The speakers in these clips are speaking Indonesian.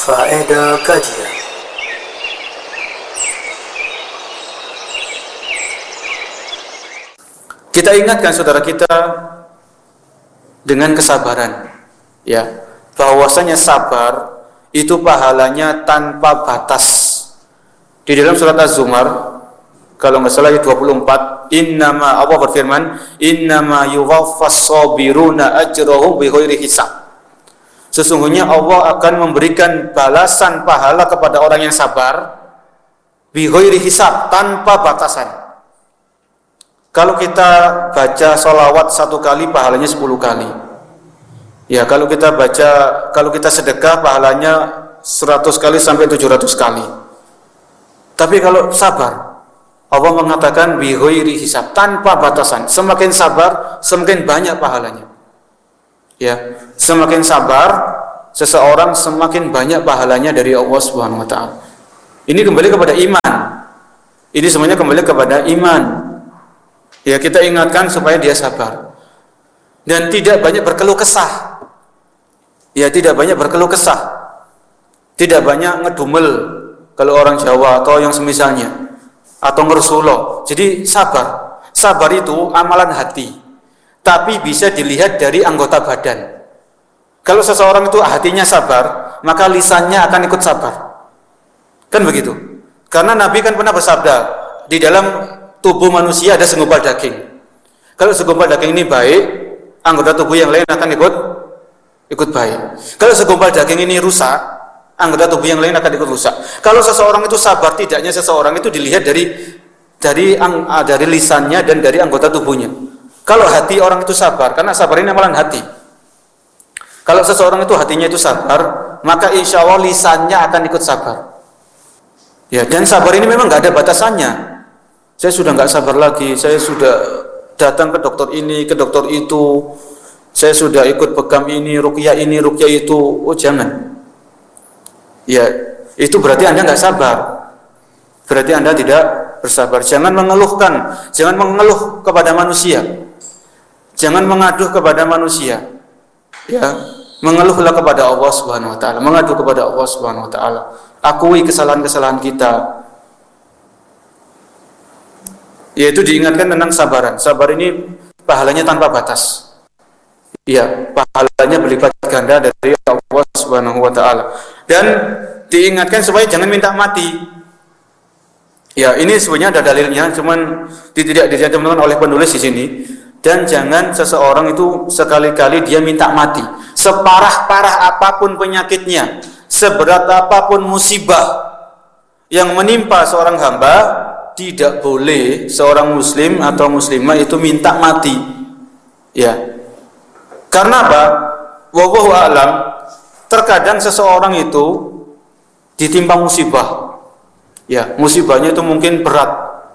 Faedah kajian. Kita ingatkan saudara kita dengan kesabaran, ya, bahwasanya sabar itu pahalanya tanpa batas. Di dalam surat Az-Zumar, kalau nggak salah ayat 24, innama, Allah berfirman, innama yuwaffas sabiruna ajrahum bighairi hisab. Sesungguhnya Allah akan memberikan balasan pahala kepada orang yang sabar bighairi hisab, tanpa batasan. Kalau kita baca sholawat 1 kali pahalanya 10 kali. Ya, kalau kita sedekah pahalanya 100 kali sampai 700 kali. Tapi kalau sabar, Allah mengatakan bi ghairi hisab, tanpa batasan. Semakin sabar, semakin banyak pahalanya. Ya, semakin sabar seseorang, semakin banyak pahalanya dari Allah Subhanahu wa taala. Ini kembali kepada iman. Ini semuanya kembali kepada iman. Ya, kita ingatkan supaya dia sabar dan tidak banyak berkeluh kesah. Ya, tidak banyak berkeluh kesah, tidak banyak ngedumel kalau orang Jawa atau yang semisalnya, atau ngersulo. Jadi sabar itu amalan hati, tapi bisa dilihat dari anggota badan. Kalau seseorang itu hatinya sabar, maka lisannya akan ikut sabar, kan begitu. Karena Nabi kan pernah bersabda, di dalam tubuh manusia ada segumpal daging. Kalau segumpal daging ini baik, anggota tubuh yang lain akan ikut baik. Kalau segumpal daging ini rusak, anggota tubuh yang lain akan ikut rusak. Kalau seseorang itu sabar, tidaknya seseorang itu dilihat dari lisannya dan dari anggota tubuhnya. Kalau hati orang itu sabar, karena sabar ini amalan hati. Kalau seseorang itu hatinya itu sabar, maka insya Allah lisannya akan ikut sabar. Ya, dan sabar ini memang nggak ada batasannya. Saya sudah nggak sabar lagi, saya sudah datang ke dokter ini, ke dokter itu, saya sudah ikut bekam ini, ruqyah itu. Oh, jangan. Ya, itu berarti Anda nggak sabar. Berarti Anda tidak bersabar. Jangan mengeluhkan, jangan mengeluh kepada manusia. Jangan mengaduh kepada manusia. Ya, mengeluhlah kepada Allah Subhanahu wa taala, mengadu kepada Allah Subhanahu wa taala. Akui kesalahan-kesalahan kita. Yaitu diingatkan tentang sabaran. Sabar ini pahalanya tanpa batas. Ya, pahalanya berlipat ganda dari Allah Subhanahu wa taala. Dan diingatkan supaya jangan minta mati. Ya, ini sebenarnya ada dalilnya, cuman tidak dicantumkan oleh penulis di sini. Dan jangan seseorang itu sekali-kali dia minta mati. Separah-parah apapun penyakitnya, seberat apapun musibah yang menimpa seorang hamba, tidak boleh seorang muslim atau muslimah itu minta mati. Ya. Karena apa? Wallahu a'lam, terkadang seseorang itu ditimpa musibah. Ya, musibahnya itu mungkin berat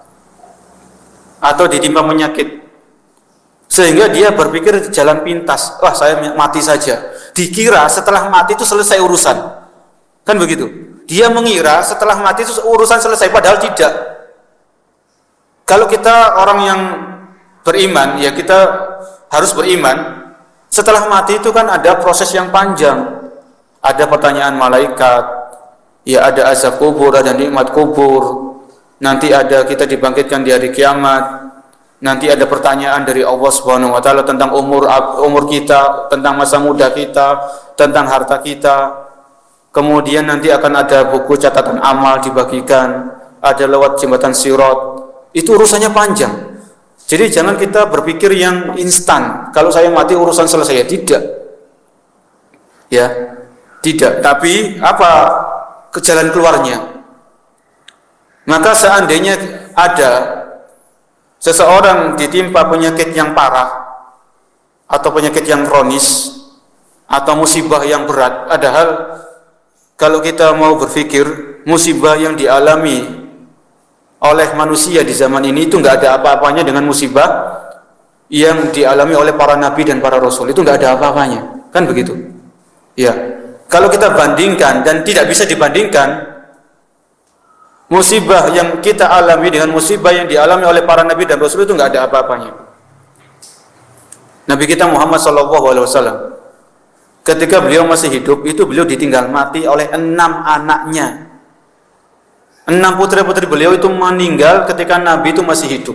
atau ditimpa penyakit. Sehingga dia berpikir jalan pintas, wah saya mati saja. Dikira setelah mati itu selesai urusan. Kan begitu? Dia mengira setelah mati itu urusan selesai, padahal tidak. Kalau kita orang yang beriman, ya kita harus beriman. Setelah mati itu kan ada proses yang panjang. Ada pertanyaan malaikat, ya ada azab kubur, ada nikmat kubur. Nanti ada kita dibangkitkan di hari kiamat. Nanti ada pertanyaan dari Allah Subhanahu wa taala tentang umur kita, tentang masa muda kita, tentang harta kita. Kemudian nanti akan ada buku catatan amal dibagikan, ada lewat jembatan Sirat. Itu urusannya panjang. Jadi jangan kita berpikir yang instan. Kalau saya mati urusan selesai, ya tidak. Ya, tidak. Tapi apa jalan keluarnya? Maka seandainya ada seseorang ditimpa penyakit yang parah atau penyakit yang kronis atau musibah yang berat, padahal kalau kita mau berpikir musibah yang dialami oleh manusia di zaman ini itu nggak ada apa-apanya dengan musibah yang dialami oleh para nabi dan para rasul. Itu nggak ada apa-apanya, kan begitu? Ya, kalau kita bandingkan, dan tidak bisa dibandingkan musibah yang kita alami dengan musibah yang dialami oleh para nabi dan rasul, itu nggak ada apa-apanya. Nabi kita Muhammad SAW ketika beliau masih hidup itu beliau ditinggal mati oleh 6 anaknya. 6 putri-putri beliau itu meninggal ketika Nabi itu masih hidup.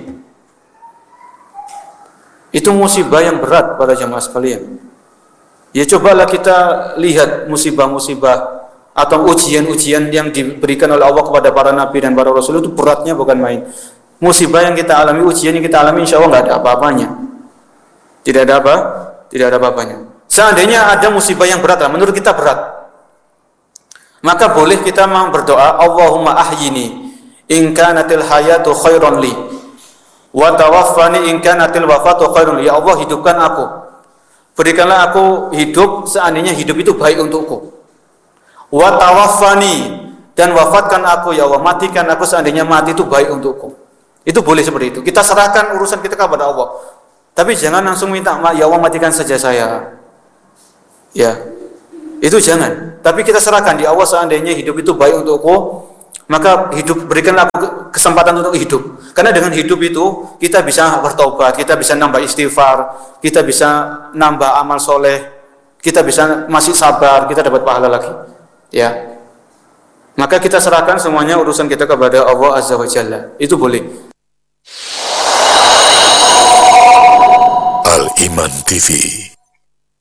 Itu musibah yang berat pada jamaah sekalian. Ya cobalah kita lihat musibah-musibah atau ujian-ujian yang diberikan oleh Allah kepada para nabi dan para rasul itu beratnya bukan main. Musibah yang kita alami, ujian yang kita alami insya Allah nggak ada apa-apanya. Tidak ada apa? Tidak ada apa-apanya. Seandainya ada musibah yang berat, menurut kita berat, maka boleh kita berdoa, Allahumma ahyini in kanatil hayatu khairan li wa tawaffani in kanatil wafatu khairan li. Ya Allah, hidupkan aku, berikanlah aku hidup seandainya hidup itu baik untukku. Wa tawaffani, dan wafatkan aku ya Allah, matikan aku seandainya mati itu baik untukku. Itu boleh seperti itu. Kita serahkan urusan kita kepada Allah. Tapi jangan langsung minta, ya Allah matikan saja saya. Ya. Itu jangan. Tapi kita serahkan di Allah, seandainya hidup itu baik untukku, maka hidup, berikanlah aku kesempatan untuk hidup. Karena dengan hidup itu kita bisa bertobat, kita bisa nambah istighfar, kita bisa nambah amal soleh, kita bisa masih sabar, kita dapat pahala lagi. Ya. Maka kita serahkan semuanya urusan kita kepada Allah Azza wa Jalla. Itu boleh. Al Iman TV